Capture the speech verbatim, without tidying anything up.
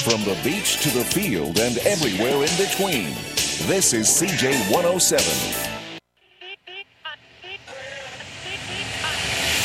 From the beach to the field and everywhere in between, this is C J one oh seven.